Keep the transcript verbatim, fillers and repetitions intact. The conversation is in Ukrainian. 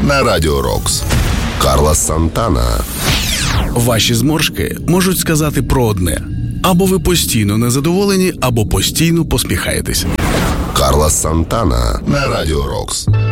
на Радіо Рокс. Карлос Сантана. Ваші зморшки можуть сказати про одне. Або ви постійно незадоволені, або постійно посміхаєтесь. Карлос Сантана на Радіо Рокс.